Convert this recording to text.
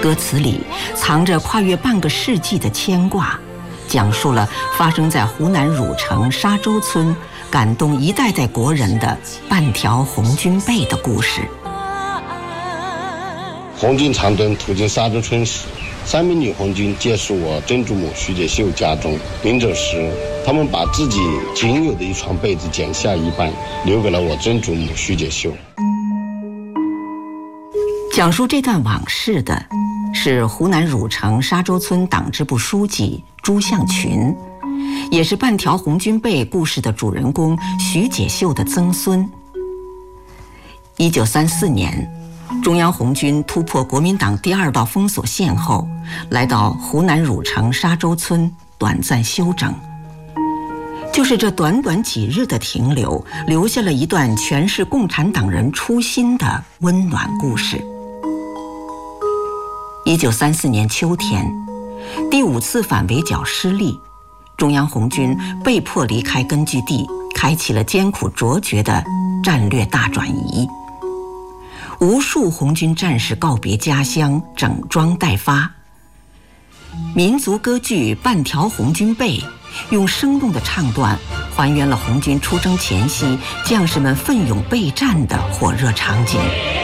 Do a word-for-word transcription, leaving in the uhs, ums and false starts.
歌词里藏着跨越半个世纪的牵挂，讲述了发生在湖南汝城沙洲村感动一代代国人的半条红军背的故事。 红军长征途经沙洲村时，三名女红军借宿我曾祖母徐解秀家中，临走时，他们把自己仅有的一床被子剪下一半，留给了我曾祖母徐解秀。 讲述这段往事的是湖南汝城沙洲村党支部书记朱向群，也是半条红军背故事的主人公徐解秀的曾孙。一九三四年，中央红军突破国民党第二道封锁线后，来到湖南汝城沙洲村短暂休整。就是这短短几日的停留，留下了一段诠释共产党人初心的温暖故事。一九三四年秋天，第五次反围剿失利，中央红军被迫离开根据地，开启了艰苦卓绝的战略大转移。无数红军战士告别家乡，整装待发。民族歌剧《半条红军背》用生动的唱段还原了红军出征前夕将士们奋勇备战的火热场景。